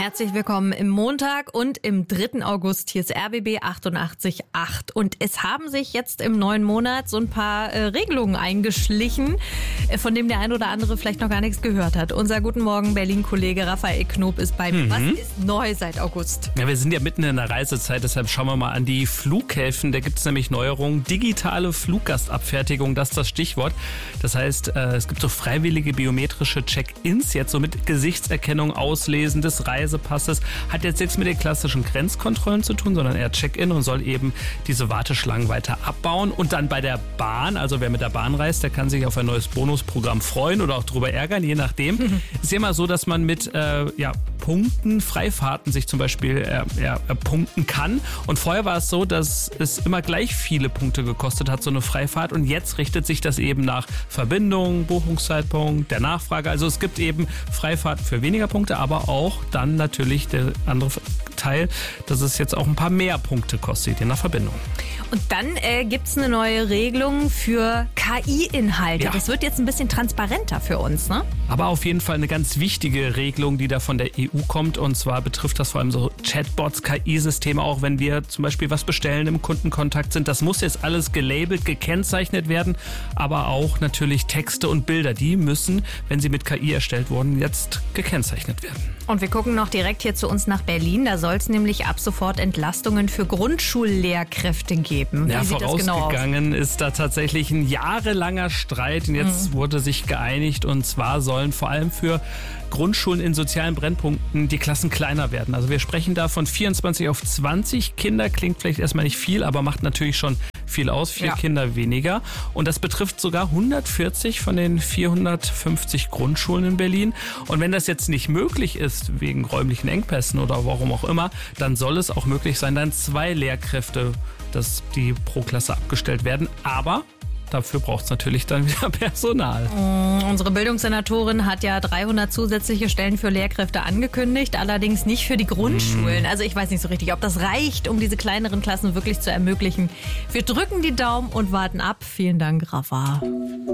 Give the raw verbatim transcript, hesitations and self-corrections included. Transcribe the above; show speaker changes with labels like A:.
A: Herzlich willkommen im Montag und im dritten August. Hier ist R B B achtundachtzig Komma acht. Und es haben sich jetzt im neuen Monat so ein paar äh, Regelungen eingeschlichen, äh, von dem der ein oder andere vielleicht noch gar nichts gehört hat. Unser Guten Morgen Berlin-Kollege Raphael Knob ist bei mir.
B: Mhm.
A: Was ist neu seit August?
B: Ja, wir sind ja mitten in der Reisezeit, deshalb schauen wir mal an die Flughäfen. Da gibt es nämlich Neuerungen. Digitale Fluggastabfertigung, das ist das Stichwort. Das heißt, äh, es gibt so freiwillige biometrische Check-ins, jetzt so mit Gesichtserkennung, Auslesen des Reisepasses. Hat jetzt nichts mit den klassischen Grenzkontrollen zu tun, sondern eher Check-in und soll eben diese Warteschlangen weiter abbauen. Und dann bei der Bahn, also wer mit der Bahn reist, der kann sich auf ein neues Bonusprogramm freuen oder auch drüber ärgern, je nachdem. Mhm. Ist ja immer so, dass man mit äh, ja, Punkten, Freifahrten sich zum Beispiel äh, ja, äh, punkten kann. Und vorher war es so, dass es immer gleich viele Punkte gekostet hat, so eine Freifahrt. Und jetzt richtet sich das eben nach Verbindung, Buchungszeitpunkt, der Nachfrage. Also es gibt eben Freifahrten für weniger Punkte, aber auch dann natürlich der andere Teil, dass es jetzt auch ein paar mehr Punkte kostet, je nach Verbindung.
A: Und dann äh, gibt es eine neue Regelung für K I-Inhalte.
B: Ja.
A: Das wird jetzt ein bisschen transparenter für uns, ne?
B: Aber auf jeden Fall eine ganz wichtige Regelung, die da von der E U kommt. Und zwar betrifft das vor allem so Chatbots, K I-Systeme, auch wenn wir zum Beispiel was bestellen, im Kundenkontakt sind. Das muss jetzt alles gelabelt, gekennzeichnet werden. Aber auch natürlich Texte und Bilder, die müssen, wenn sie mit K I erstellt wurden, jetzt gekennzeichnet werden.
A: Und wir gucken noch direkt hier zu uns nach Berlin. Da soll es nämlich ab sofort Entlastungen für Grundschullehrkräfte geben.
B: Ja,
A: Wie sieht das genau aus?
B: Vorausgegangen ist da tatsächlich ein jahrelanger Streit und jetzt mhm. wurde sich geeinigt, und zwar sollen vor allem für Grundschulen in sozialen Brennpunkten die Klassen kleiner werden. Also wir sprechen da von vierundzwanzig auf zwanzig Kinder. Klingt vielleicht erstmal nicht viel, aber macht natürlich schon viel aus. Vier ja. Kinder weniger. Und das betrifft sogar hundertvierzig von den vierhundertfünfzig Grundschulen in Berlin. Und wenn das jetzt nicht möglich ist, wegen räumlichen Engpässen oder warum auch immer, dann soll es auch möglich sein, dann zwei Lehrkräfte, dass die pro Klasse abgestellt werden. Aber dafür braucht es natürlich dann wieder Personal.
A: Mm, unsere Bildungssenatorin hat ja dreihundert zusätzliche Stellen für Lehrkräfte angekündigt, allerdings nicht für die Grundschulen. Mm. Also ich weiß nicht so richtig, ob das reicht, um diese kleineren Klassen wirklich zu ermöglichen. Wir drücken die Daumen und warten ab. Vielen Dank, Rafa.